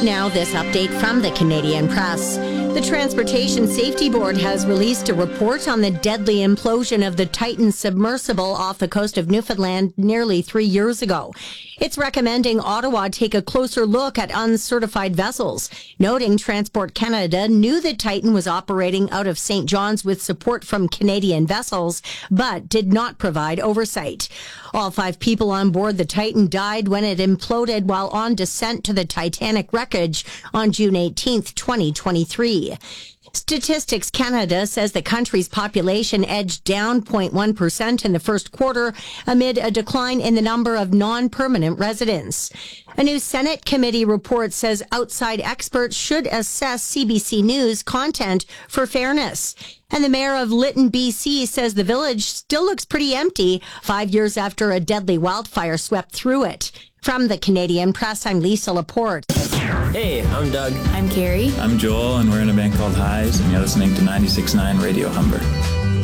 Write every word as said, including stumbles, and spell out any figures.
Now, this update from the Canadian Press. The Transportation Safety Board has released a report on the deadly implosion of the Titan submersible off the coast of Newfoundland nearly three years ago. It's recommending Ottawa take a closer look at uncertified vessels, noting Transport Canada knew the Titan was operating out of Saint John's with support from Canadian vessels, but did not provide oversight. All five people on board the Titan died when it imploded while on descent to the Titanic wreckage on June eighteenth, twenty twenty-three. Statistics Canada says the country's population edged down zero point one percent in the first quarter amid a decline in the number of non-permanent residents. A new Senate committee report says outside experts should assess C B C News content for fairness. And the mayor of Lytton, B C says the village still looks pretty empty five years after a deadly wildfire swept through it. From the Canadian Press, I'm Lisa Laporte. Hey, I'm Doug. I'm Carrie. I'm Joel, and we're in a band called Highs, and you're listening to ninety-six point nine Radio Humber.